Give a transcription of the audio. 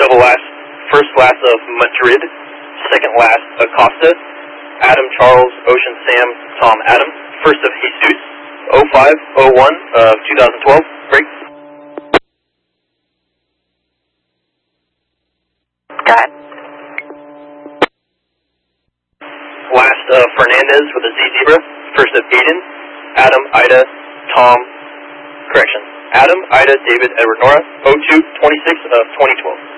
Double last, first last of Madrid, second last Acosta, Adam Charles, Ocean Sam, Tom Adam, first of Jesus, 0501 of 2012, break. Got it. Last Fernandez with a Z Zebra, first of Aiden, Adam, Ida, Tom, correction, Adam, Ida, David, Edward, Nora, 0226 of 2012.